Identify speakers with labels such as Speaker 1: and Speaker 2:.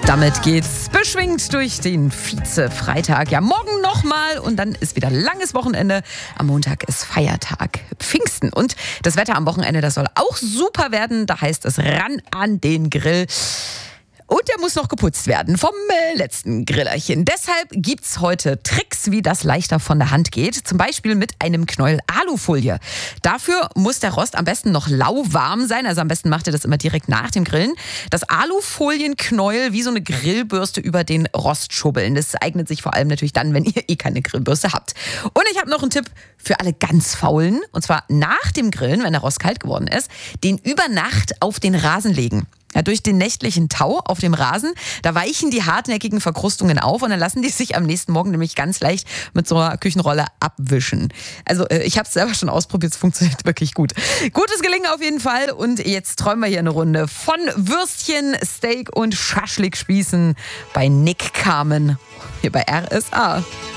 Speaker 1: Damit geht's beschwingt durch den Vize-Freitag. Ja, morgen nochmal und dann ist wieder langes Wochenende. Am Montag ist Feiertag, Pfingsten. Und das Wetter am Wochenende, das soll auch super werden. Da heißt es ran an den Grill. Und der muss noch geputzt werden vom letzten Grillerchen. Deshalb gibt's heute Tricks, wie das leichter von der Hand geht. Zum Beispiel mit einem Knäuel Alufolie. Dafür muss der Rost am besten noch lauwarm sein. Also am besten macht ihr das immer direkt nach dem Grillen. Das Alufolienknäuel wie so eine Grillbürste über den Rost schubbeln. Das eignet sich vor allem natürlich dann, wenn ihr keine Grillbürste habt. Und ich habe noch einen Tipp für alle ganz Faulen. Und zwar nach dem Grillen, wenn der Rost kalt geworden ist, den über Nacht auf den Rasen legen. Ja, durch den nächtlichen Tau auf dem Rasen, da weichen die hartnäckigen Verkrustungen auf und dann lassen die sich am nächsten Morgen nämlich ganz leicht mit so einer Küchenrolle abwischen. Also ich habe es selber schon ausprobiert, es funktioniert wirklich gut. Gutes Gelingen auf jeden Fall und jetzt träumen wir hier eine Runde von Würstchen, Steak und Schaschlikspießen bei Nick Carmen hier bei RSA.